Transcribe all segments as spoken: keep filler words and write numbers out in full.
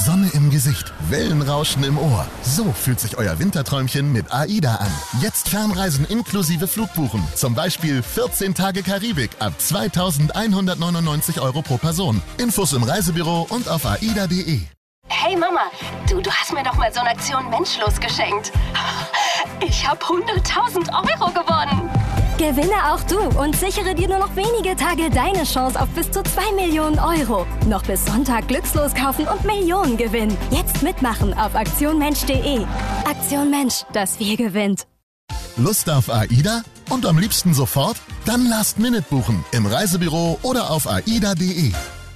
Sonne im Gesicht, Wellenrauschen im Ohr. So fühlt sich euer Winterträumchen mit AIDA an. Jetzt Fernreisen inklusive Flugbuchen. Zum Beispiel vierzehn Tage Karibik ab zweitausendeinhundertneunundneunzig Euro pro Person. Infos im Reisebüro und auf aida punkt de. Hey Mama, du, du hast mir doch mal so eine Aktion Menschlos geschenkt. Ich habe hunderttausend Euro gewonnen. Gewinne auch du und sichere dir nur noch wenige Tage deine Chance auf bis zu zwei Millionen Euro. Noch bis Sonntag glückslos kaufen und Millionen gewinnen. Jetzt mitmachen auf aktion mensch punkt de. Aktion Mensch, das Wir gewinnt. Lust auf AIDA? Und am liebsten sofort? Dann Last Minute buchen im Reisebüro oder auf aida punkt de.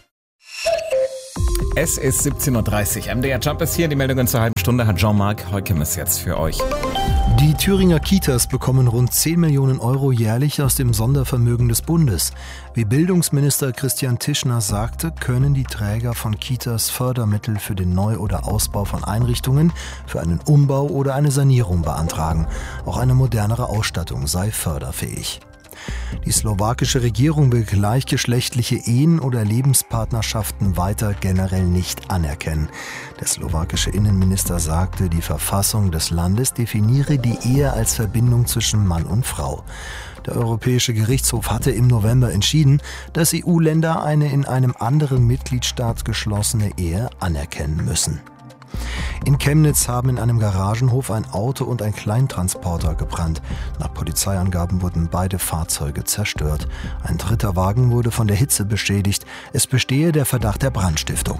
Es ist siebzehn Uhr dreißig. M D R Jump ist hier. Die Meldungen zur halben Stunde hat Jean-Marc Heukemes jetzt für euch. Die Thüringer Kitas bekommen rund zehn Millionen Euro jährlich aus dem Sondervermögen des Bundes. Wie Bildungsminister Christian Tischner sagte, können die Träger von Kitas Fördermittel für den Neu- oder Ausbau von Einrichtungen, für einen Umbau oder eine Sanierung beantragen. Auch eine modernere Ausstattung sei förderfähig. Die slowakische Regierung will gleichgeschlechtliche Ehen oder Lebenspartnerschaften weiter generell nicht anerkennen. Der slowakische Innenminister sagte, die Verfassung des Landes definiere die Ehe als Verbindung zwischen Mann und Frau. Der Europäische Gerichtshof hatte im November entschieden, dass E U-Länder eine in einem anderen Mitgliedstaat geschlossene Ehe anerkennen müssen. In Chemnitz haben in einem Garagenhof ein Auto und ein Kleintransporter gebrannt. Nach Polizeiangaben wurden beide Fahrzeuge zerstört. Ein dritter Wagen wurde von der Hitze beschädigt. Es bestehe der Verdacht der Brandstiftung.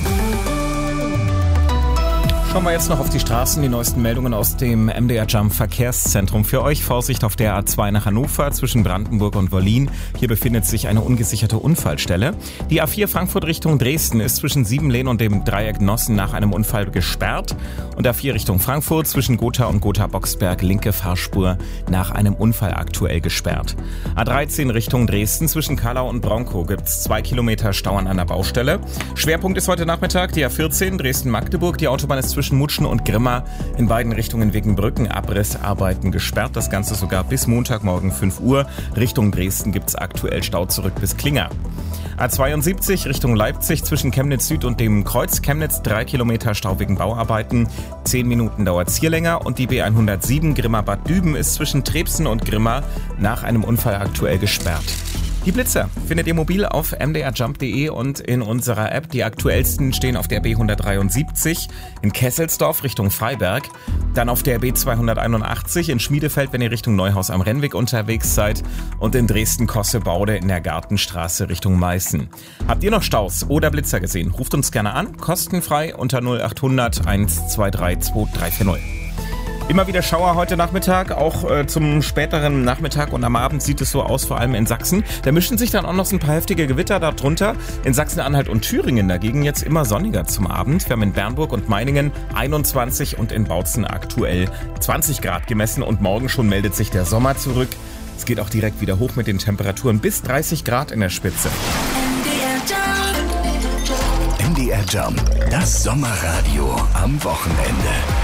Schauen wir jetzt noch auf die Straßen, die neuesten Meldungen aus dem M D R Jump Verkehrszentrum. Für euch Vorsicht auf der A zwei nach Hannover zwischen Brandenburg und Wollin. Hier befindet sich eine ungesicherte Unfallstelle. Die A vier Frankfurt Richtung Dresden ist zwischen Siebenlehn und dem Dreieck Nossen nach einem Unfall gesperrt. Und A vier Richtung Frankfurt zwischen Gotha und Gotha-Boxberg linke Fahrspur nach einem Unfall aktuell gesperrt. A dreizehn Richtung Dresden zwischen Kallau und Bronkow gibt's zwei Kilometer Stau an einer Baustelle. Schwerpunkt ist heute Nachmittag die A vierzehn Dresden-Magdeburg. Die Autobahn ist zwischen Mutschen und Grimma in beiden Richtungen wegen Brückenabrissarbeiten gesperrt. Das Ganze sogar bis Montagmorgen fünf Uhr. Richtung Dresden gibt es aktuell Stau zurück bis Klinger. A zweiundsiebzig Richtung Leipzig zwischen Chemnitz Süd und dem Kreuz Chemnitz drei Kilometer Stau wegen Bauarbeiten. Zehn Minuten dauert es hier länger. Und die B hundertsieben Grimma-Bad Düben ist zwischen Trebsen und Grimma nach einem Unfall aktuell gesperrt. Die Blitzer findet ihr mobil auf m d r jump punkt de und in unserer App. Die aktuellsten stehen auf der B hundertdreiundsiebzig in Kesselsdorf Richtung Freiberg. Dann auf der B zweihunderteinundachtzig in Schmiedefeld, wenn ihr Richtung Neuhaus am Rennweg unterwegs seid. Und in Dresden-Kossebaude in der Gartenstraße Richtung Meißen. Habt ihr noch Staus oder Blitzer gesehen? Ruft uns gerne an, kostenfrei unter null acht hundert eins zwei drei zwei drei vier null. Immer wieder Schauer heute Nachmittag, auch äh, zum späteren Nachmittag und am Abend sieht es so aus, vor allem in Sachsen. Da mischen sich dann auch noch so ein paar heftige Gewitter darunter. In Sachsen-Anhalt und Thüringen dagegen jetzt immer sonniger zum Abend. Wir haben in Bernburg und Meiningen einundzwanzig und in Bautzen aktuell zwanzig Grad gemessen und morgen schon meldet sich der Sommer zurück. Es geht auch direkt wieder hoch mit den Temperaturen bis dreißig Grad in der Spitze. M D R Jump, das Sommerradio am Wochenende.